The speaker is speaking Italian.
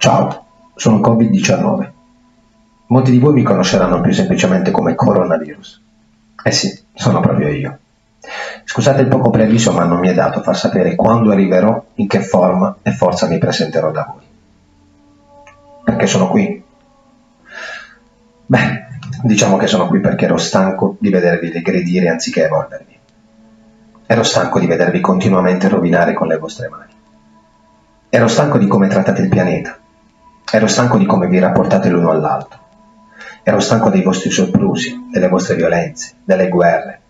Ciao, sono Covid-19. Molti di voi mi conosceranno più semplicemente come coronavirus. Eh sì, sono proprio io. Scusate il poco preavviso, ma non mi è dato far sapere quando arriverò, in che forma e forza mi presenterò da voi. Perché sono qui? Beh, diciamo che sono qui perché ero stanco di vedervi regredire anziché evolvervi. Ero stanco di vedervi continuamente rovinare con le vostre mani. Ero stanco di come trattate il pianeta. Ero stanco di come vi rapportate l'uno all'altro. Ero stanco dei vostri soprusi, delle vostre violenze, delle guerre,